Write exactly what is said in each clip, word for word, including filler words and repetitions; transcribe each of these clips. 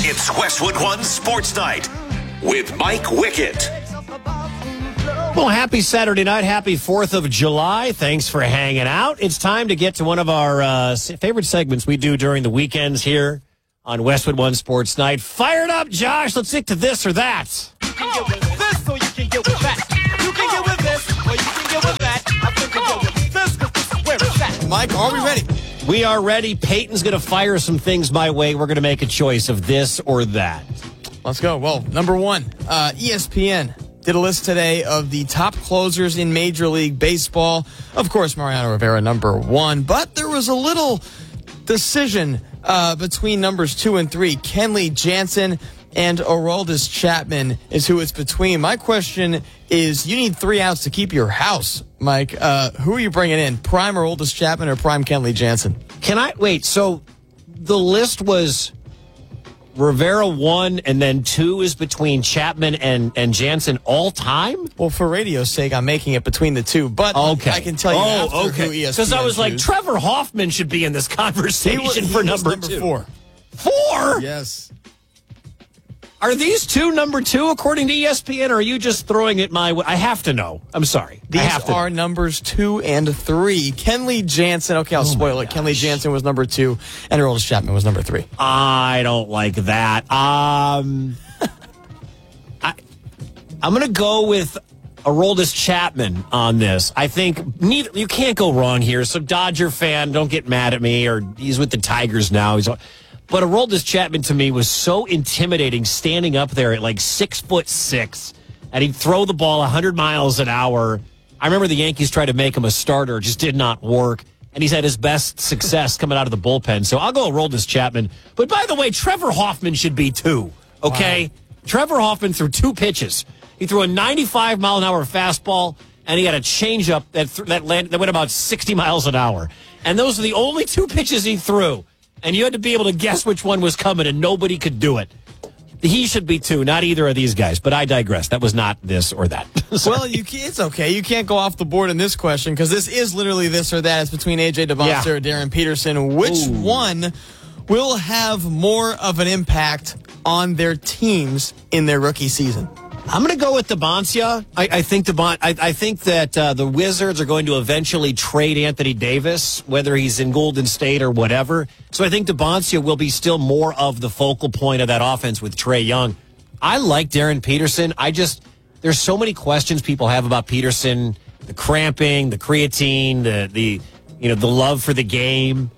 It's Westwood One Sports Night with Mike Wickett. Well, happy Saturday night. Happy fourth of July. Thanks for hanging out. It's time to get to one of our uh, favorite segments we do during the weekends here on Westwood One Sports Night. Fired up, Josh. Let's stick to this or that. You can get with this or you can get with that. You can get with this or you can get with that. I think you get with this because this is where it's at. Mike, are we ready? We are ready. Peyton's going to fire some things my way. We're going to make a choice of this or that. Let's go. Well, number one, uh, E S P N did a list today of the top closers in Major League Baseball. Of course, Mariano Rivera, number one. But there was a little decision uh, between numbers two and three. Kenley Jansen and Aroldis Chapman is who it's between. My question is, you need three outs to keep your house, Mike. Uh, who are you bringing in, prime Aroldis Chapman or prime Kenley Jansen? Can I wait? So the list was Rivera one, and then two is between Chapman and, and Jansen all time? Well, for radio's sake, I'm making it between the two, but okay. I can tell you oh, after okay. who E S P N Because I was like, choose. Trevor Hoffman should be in this conversation He was- he for was number, number two. four. Four? Yes. Are these two number two according to E S P N, or are you just throwing it my way? I have to know. I'm sorry. I These have to are know. numbers two and three. Kenley Jansen, okay, I'll Oh spoil it. Kenley Jansen was number two, and Aroldis Chapman was number three. I don't like that. Um, I, I'm going to go with Aroldis Chapman on this. I think neither you can't go wrong here. So Dodger fan, don't get mad at me. Or he's with the Tigers now. He's. But Aroldis Chapman to me was so intimidating, standing up there at like six foot six, and he'd throw the ball one hundred miles an hour. I remember the Yankees tried to make him a starter, it just did not work. And he's had his best success coming out of the bullpen. So I'll go Aroldis Chapman. But by the way, Trevor Hoffman should be two. Okay, wow. Trevor Hoffman threw two pitches. He threw a ninety-five mile an hour fastball, and he had a changeup that th- that, land- that went about sixty miles an hour. And those are the only two pitches he threw. And you had to be able to guess which one was coming, and nobody could do it. He should be two, not either of these guys. But I digress. That was not this or that. Well, you can, it's okay. You can't go off the board in this question because this is literally this or that. It's between A J Devontae Yeah. or Darren Peterson. Which Ooh. one will have more of an impact on their teams in their rookie season? I'm going to go with Debancia. I, I think Debon- I, I think that uh, the Wizards are going to eventually trade Anthony Davis, whether he's in Golden State or whatever. So I think Debancia will be still more of the focal point of that offense with Trae Young. I like Darren Peterson. I just there's so many questions people have about Peterson, the cramping, the creatine, the the you know the love for the game.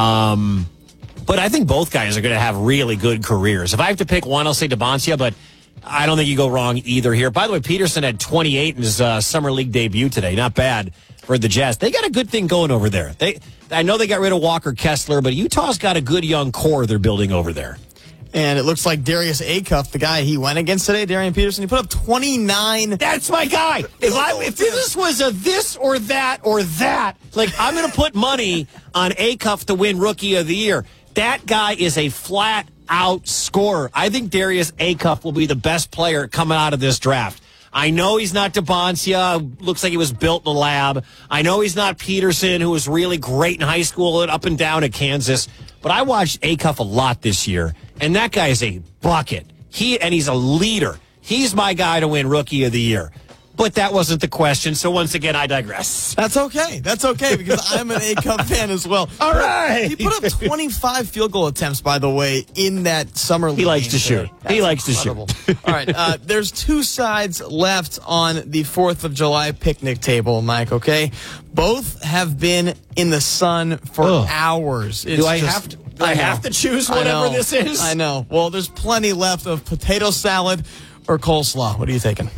Um, but I think both guys are going to have really good careers. If I have to pick one, I'll say Debancia, but I don't think you go wrong either here. By the way, Peterson had twenty-eight in his uh, summer league debut today. Not bad for the Jazz. They got a good thing going over there. They, I know they got rid of Walker Kessler, but Utah's got a good young core they're building over there. And it looks like Darius Acuff, the guy he went against today, Darian Peterson, he put up twenty-nine. That's my guy. If I if this was a this or that or that, like I'm going to put money on Acuff to win Rookie of the Year. That guy is a flat out scorer. I think Darius Acuff will be the best player coming out of this draft. I know he's not Debancia. Looks like he was built in the lab. I know he's not Peterson, who was really great in high school and up and down at Kansas. But I watched Acuff a lot this year, and that guy is a bucket. He and he's a leader. He's my guy to win Rookie of the Year. But that wasn't the question, so once again, I digress. That's okay. That's okay, because I'm an Acuff fan as well. All right. He put up twenty-five field goal attempts, by the way, in that summer league. He likes game to shoot. today. That's He likes incredible. to shoot. All right. Uh, there's two sides left on the fourth of July picnic table, Mike, okay? Both have been in the sun for Ugh. hours. It's Do I just- have to? I know. have to choose I whatever know. this is? I know. Well, there's plenty left of potato salad or coleslaw. What are you taking?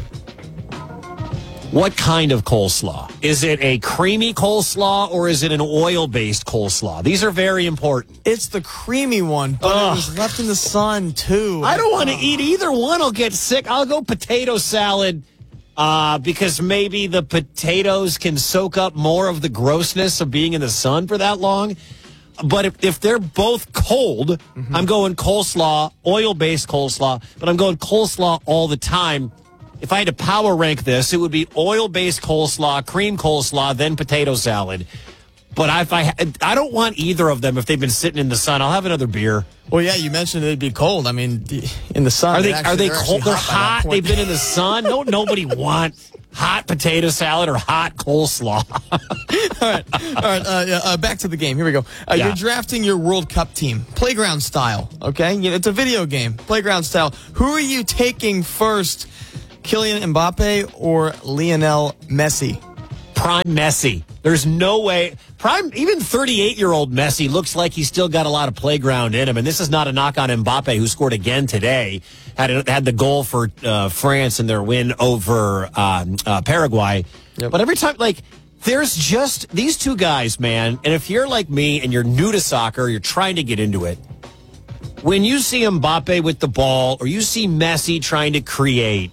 What kind of coleslaw? Is it a creamy coleslaw or is it an oil-based coleslaw? These are very important. It's the creamy one, but Ugh. it was left in the sun, too. I don't want to eat either one. I'll get sick. I'll go potato salad uh, because maybe the potatoes can soak up more of the grossness of being in the sun for that long. But if, if they're both cold, mm-hmm. I'm going coleslaw, oil-based coleslaw, but I'm going coleslaw all the time. If I had to power rank this, it would be oil-based coleslaw, cream coleslaw, then potato salad. But if I, I don't want either of them if they've been sitting in the sun. I'll have another beer. Well, yeah, you mentioned it'd be cold. I mean, in the sun. Are they? Actually, are they they're cold? They're hot. hot. They've been in the sun. No, nobody wants hot potato salad or hot coleslaw. all right, all right. Uh, yeah, uh, back to the game. Here we go. Uh, Yeah. You're drafting your World Cup team, playground style. Okay, You know, it's a video game, playground style. Who are you taking first, Kylian Mbappe or Lionel Messi? Prime Messi. There's no way. Prime, even thirty-eight-year-old Messi looks like he's still got a lot of playground in him. And this is not a knock on Mbappe, who scored again today. Had had the goal for uh, France in their win over um, uh, Paraguay. Yep. But every time, like, there's just these two guys, man. And if you're like me and you're new to soccer, you're trying to get into it. When you see Mbappe with the ball, or you see Messi trying to create,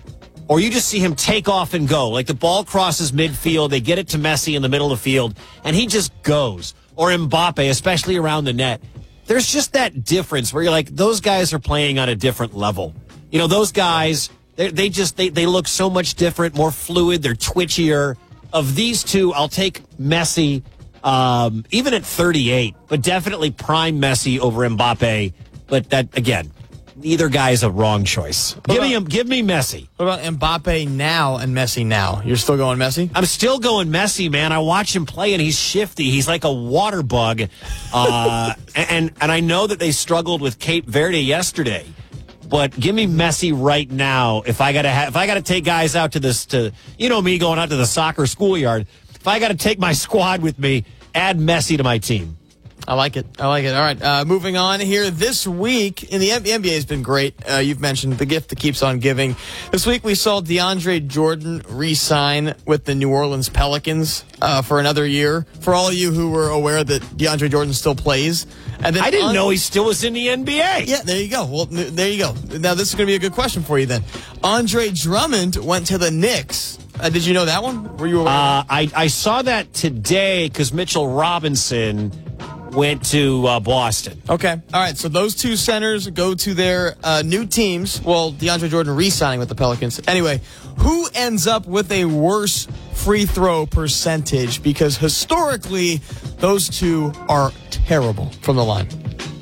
or you just see him take off and go. Like the ball crosses midfield, they get it to Messi in the middle of the field, and he just goes. Or Mbappe, especially around the net. There's just that difference where you're like, those guys are playing on a different level. You know, those guys, they, they just, they, they look so much different, more fluid, they're twitchier. Of these two, I'll take Messi, um, even at thirty-eight, but definitely prime Messi over Mbappe. But that, again, either guy is a wrong choice. Give about- me him. Give me Messi. What about Mbappe now and Messi now? You're still going Messi? I'm still going Messi, man. I watch him play, and he's shifty. He's like a water bug. Uh, and and I know that they struggled with Cape Verde yesterday, but give me Messi right now. If I gotta ha- if I gotta take guys out to this to you know me going out to the soccer schoolyard. If I gotta take my squad with me, add Messi to my team. I like it. I like it. All right, uh, moving on here. This week, in the N B A has been great. Uh, you've mentioned the gift that keeps on giving. This week, we saw DeAndre Jordan re-sign with the New Orleans Pelicans uh, for another year. For all of you who were aware that DeAndre Jordan still plays. And then I didn't un- know he still was in the N B A. Yeah, there you go. Well, n- there you go. Now, this is going to be a good question for you then. Andre Drummond went to the Knicks. Uh, did you know that one? Were you aware? Uh, I, I saw that today because Mitchell Robinson went to uh, Boston. Okay. All right. So those two centers go to their uh, new teams. Well, DeAndre Jordan re-signing with the Pelicans. Anyway, who ends up with a worse free throw percentage? Because historically, those two are terrible from the line.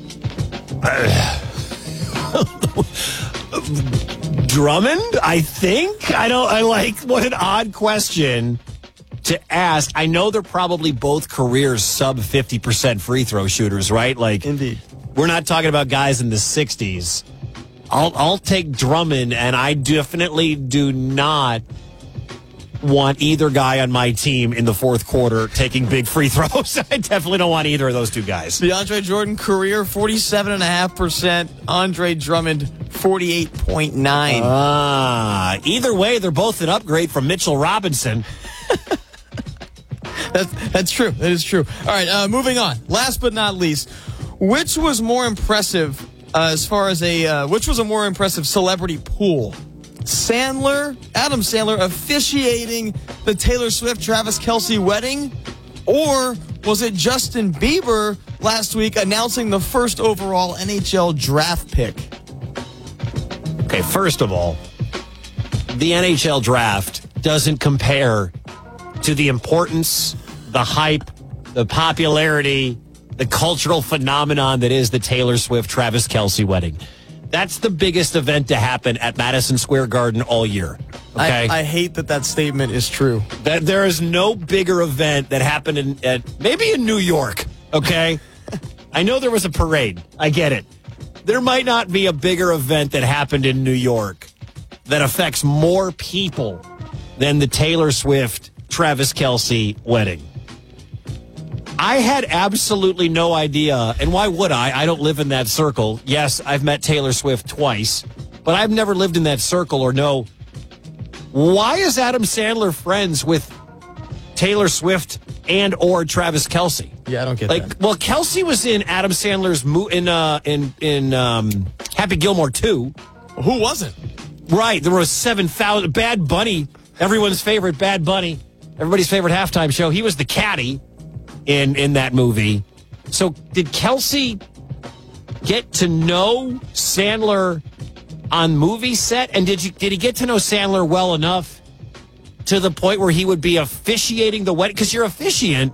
Drummond, I think. I don't. I like. What an odd question to ask. I know they're probably both careers sub fifty percent free throw shooters, right? Like, Indeed. We're not talking about guys in the sixties. I'll I'll take Drummond, and I definitely do not want either guy on my team in the fourth quarter taking big free throws. I definitely don't want either of those two guys. DeAndre Jordan career forty-seven point five percent. Andre Drummond forty-eight point nine. Ah, either way, they're both an upgrade from Mitchell Robinson. That's, that's true. That is true. All right, uh, moving on. Last but not least, which was more impressive uh, as far as a, uh, which was a more impressive celebrity pool? Sandler, Adam Sandler officiating the Taylor Swift Travis Kelce wedding? Or was it Justin Bieber last week announcing the first overall N H L draft pick? Okay, first of all, the N H L draft doesn't compare to the importance, the hype, the popularity, the cultural phenomenon that is the Taylor Swift Travis Kelce wedding. That's the biggest event to happen at Madison Square Garden all year. Okay, I, I hate that that statement is true. that there is no bigger event that happened in at, maybe in New York. Okay, I know there was a parade. I get it. There might not be a bigger event that happened in New York that affects more people than the Taylor Swift Travis Kelce wedding. I had absolutely no idea, and why would I? I don't live in that circle. Yes, I've met Taylor Swift twice, but I've never lived in that circle or know. Why is Adam Sandler friends with Taylor Swift and or Travis Kelce? Yeah, I don't get like, that. Well, Kelce was in Adam Sandler's mo- in uh, in in um, Happy Gilmore two. Who wasn't? Right, there was seven thousand. Bad Bunny, everyone's favorite Bad Bunny, everybody's favorite halftime show. He was the caddy in in that movie. So did Kelce get to know Sandler on movie set? And did you did he get to know Sandler well enough to the point where he would be officiating the wedding? Because your officiant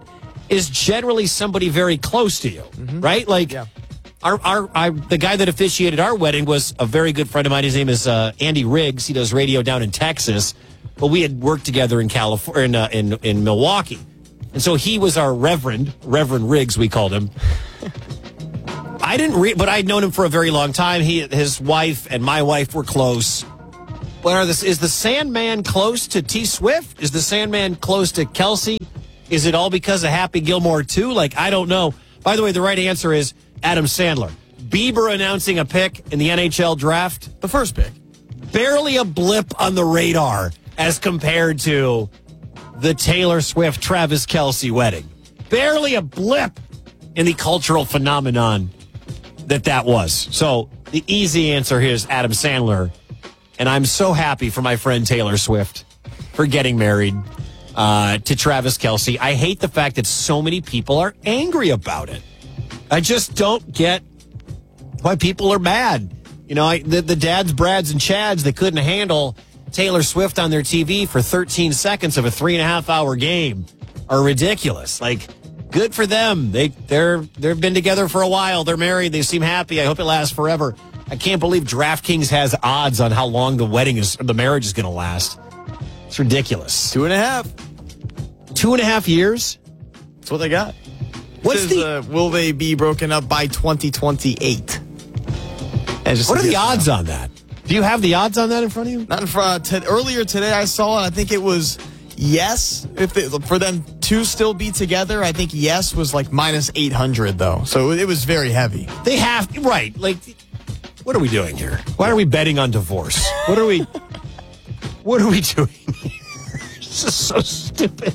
is generally somebody very close to you, mm-hmm. right? Like, yeah. our, our, our, the guy that officiated our wedding was a very good friend of mine. His name is uh, Andy Riggs. He does radio down in Texas, but we had worked together in California, in, uh, in, in Milwaukee. And so he was our Reverend, Reverend Riggs, we called him. I didn't read, but I'd known him for a very long time. He, his wife and my wife were close. What are this? Is the Sandman close to T Swift? Is the Sandman close to Kelsey? Is it all because of Happy Gilmore too? Like, I don't know. By the way, the right answer is Adam Sandler. Bieber announcing a pick in the N H L draft. The first pick. Barely a blip on the radar as compared to the Taylor Swift Travis Kelce wedding. Barely a blip in the cultural phenomenon that that was. So the easy answer here is Adam Sandler. And I'm so happy for my friend Taylor Swift for getting married uh, to Travis Kelce. I hate the fact that so many people are angry about it. I just don't get why people are mad. You know, I, the, the dads, Brads, and Chads that couldn't handle Taylor Swift on their T V for thirteen seconds of a three and a half hour game are ridiculous. Like, good for them. They, they're, they've been together for a while. They're married. They seem happy. I hope it lasts forever. I can't believe DraftKings has odds on how long the wedding is, or the marriage is going to last. It's ridiculous. Two and a half. Two and a half years? That's what they got. What's says, the? Uh, will they be broken up by twenty twenty-eight? What are the odds on that? Do you have the odds on that in front of you? Not in front. T- earlier today, I saw it. I think it was yes. If they, for them to still be together, I think yes was like minus eight hundred though. So it was very heavy. They have right. Like, what are we doing here? Why are we betting on divorce? What are we? What are we doing here? This is so stupid.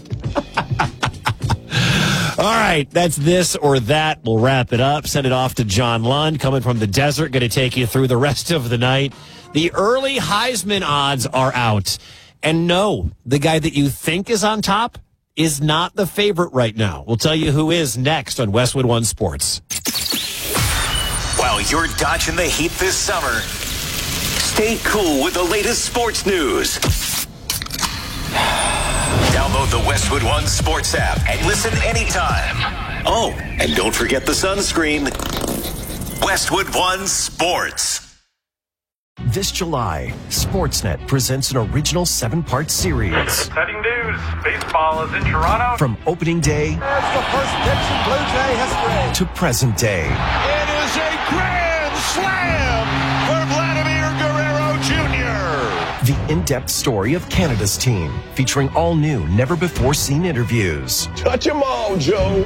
All right, that's this or that. We'll wrap it up. Send it off to John Lund, coming from the desert, going to take you through the rest of the night. The early Heisman odds are out. And no, the guy that you think is on top is not the favorite right now. We'll tell you who is next on Westwood One Sports. While you're dodging the heat this summer, stay cool with the latest sports news. Download the Westwood One Sports app and listen anytime. Oh, and don't forget the sunscreen. Westwood One Sports. This July, Sportsnet presents an original seven-part series. Exciting news. Baseball is in Toronto. From opening day That's the first pitch in Blue Jay history. to present day. It is a grand slam for Vladimir Guerrero Junior The in-depth story of Canada's team, featuring all new, never-before-seen interviews. Touch 'em all, Joe.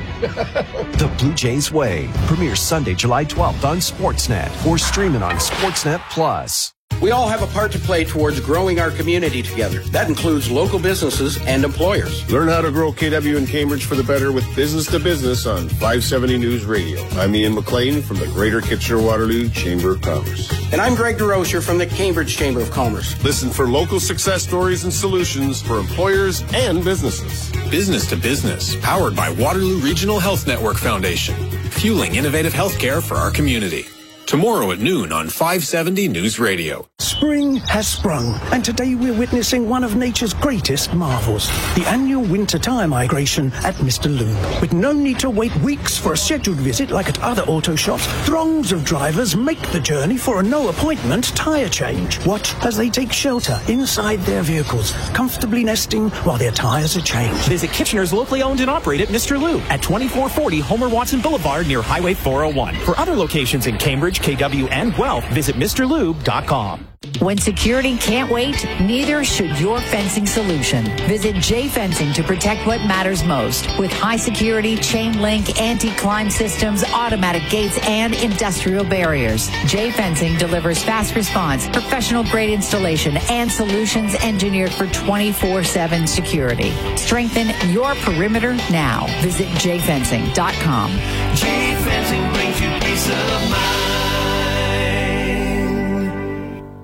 The Blue Jays Way premieres Sunday, July twelfth on Sportsnet or streaming on Sportsnet Plus. We all have a part to play towards growing our community together. That includes local businesses and employers. Learn how to grow K W in Cambridge for the better with Business to Business on five seventy News Radio. I'm Ian McLean from the Greater Kitchener-Waterloo Chamber of Commerce. And I'm Greg DeRocher from the Cambridge Chamber of Commerce. Listen for local success stories and solutions for employers and businesses. Business to Business, powered by Waterloo Regional Health Network Foundation, fueling innovative healthcare for our community. Tomorrow at noon on five seventy News Radio. Spring has sprung, and today we're witnessing one of nature's greatest marvels, the annual winter tire migration at Mister Lube. With no need to wait weeks for a scheduled visit like at other auto shops, throngs of drivers make the journey for a no-appointment tire change. Watch as they take shelter inside their vehicles, comfortably nesting while their tires are changed. Visit Kitchener's locally owned and operated Mister Lube at twenty-four forty Homer Watson Boulevard near Highway four oh one. For other locations in Cambridge, K W, and Guelph, visit Mr Lube dot com. When security can't wait, neither should your fencing solution. Visit J Fencing to protect what matters most. With high security, chain link, anti-climb systems, automatic gates, and industrial barriers. J Fencing delivers fast response, professional grade installation, and solutions engineered for twenty-four seven security. Strengthen your perimeter now. Visit J Fencing dot com. J Fencing brings you peace of mind. A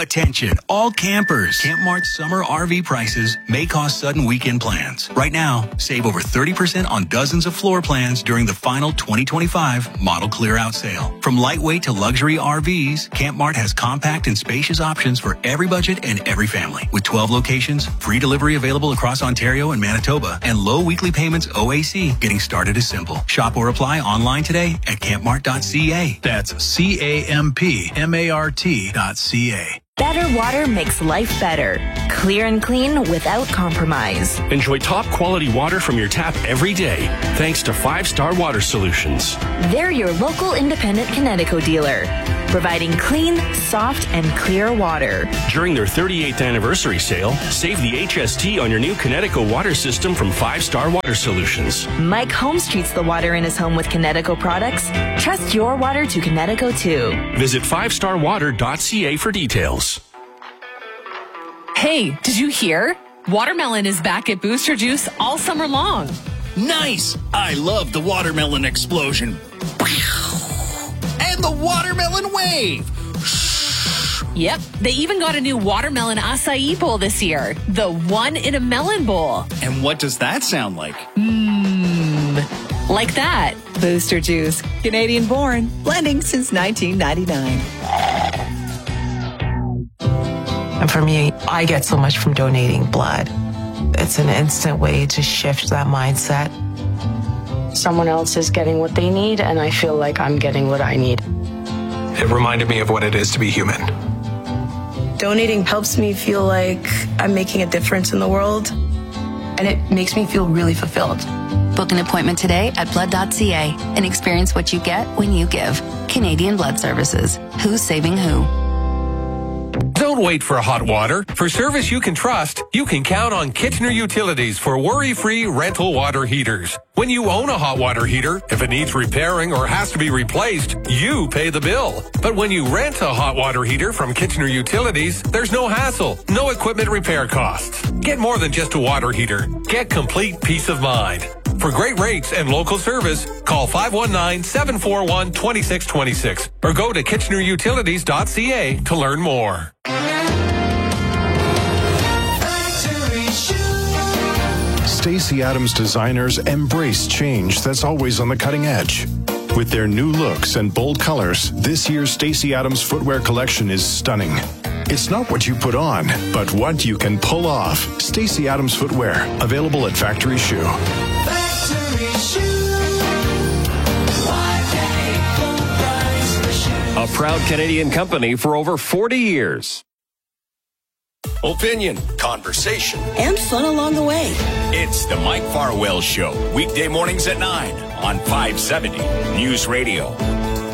Attention, all campers. Camp Mart's summer R V prices may cause sudden weekend plans. Right now, save over thirty percent on dozens of floor plans during the final twenty twenty-five model clear-out sale. From lightweight to luxury R Vs, Camp Mart has compact and spacious options for every budget and every family. With twelve locations, free delivery available across Ontario and Manitoba, and low weekly payments O A C. Getting started is simple. Shop or apply online today at camp mart dot c a. That's C A M P M A R T dot C A. Better water makes life better. Clear and clean without compromise. Enjoy top quality water from your tap every day, thanks to Five Star Water Solutions. They're your local independent Connecticut dealer, providing clean, soft, and clear water. During their thirty-eighth anniversary sale, save the H S T on your new Connecticut water system from Five Star Water Solutions. Mike Holmes treats the water in his home with Connecticut products. Trust your water to Connecticut too. Visit five star water dot c a for details. Hey, did you hear? Watermelon is back at Booster Juice all summer long. Nice! I love the watermelon explosion. And the watermelon wave. Yep, they even got a new watermelon acai bowl this year. The one in a melon bowl. And what does that sound like? Mmm, like that. Booster Juice, Canadian born, blending since nineteen ninety-nine. And for me, I get so much from donating blood. It's an instant way to shift that mindset. Someone else is getting what they need, and I feel like I'm getting what I need. It reminded me of what it is to be human. Donating helps me feel like I'm making a difference in the world, and it makes me feel really fulfilled. Book an appointment today at blood dot c a and experience what you get when you give. Canadian Blood Services. Who's saving who? Don't wait for hot water. For service you can trust, you can count on Kitchener Utilities for worry-free rental water heaters. When you own a hot water heater, if it needs repairing or has to be replaced, you pay the bill. But when you rent a hot water heater from Kitchener Utilities, there's no hassle, no equipment repair costs. Get more than just a water heater. Get complete peace of mind. For great rates and local service, call five one nine, seven four one, two six two six or go to kitchener utilities dot c a to learn more. Stacy Adams designers embrace change that's always on the cutting edge. With their new looks and bold colors, this year's Stacy Adams footwear collection is stunning. It's not what you put on, but what you can pull off. Stacy Adams footwear, available at Factory Shoe. Factory Shoe. A proud Canadian company for over forty years. Opinion, conversation, and fun along the way. It's the Mike Farwell Show, weekday mornings at nine on five seventy News Radio.